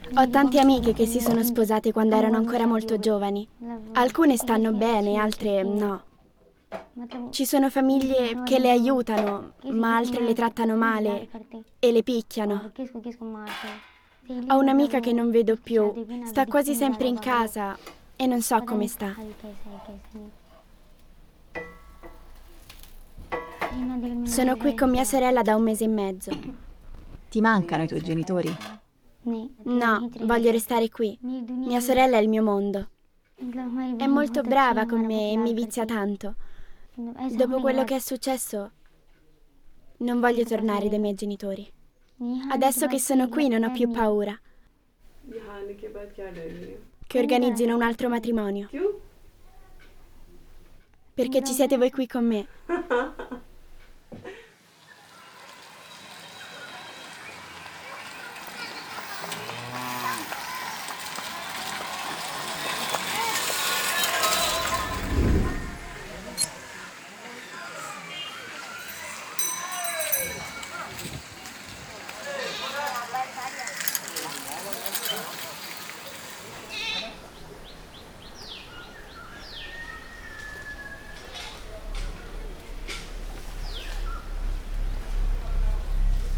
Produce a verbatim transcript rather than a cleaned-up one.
Ho tante amiche che si sono sposate quando erano ancora molto giovani. Alcune stanno bene, altre no. Ci sono famiglie che le aiutano, ma altre le trattano male e le picchiano. Ho un'amica che non vedo più, sta quasi sempre in casa e non so come sta. Sono qui con mia sorella da un mese e mezzo. Ti mancano i tuoi genitori? No, voglio restare qui. Mia sorella è il mio mondo. È molto brava con me e mi vizia tanto. Dopo quello che è successo, non voglio tornare dai miei genitori. Adesso che sono qui non ho più paura che organizzino un altro matrimonio. Perché ci siete voi qui con me.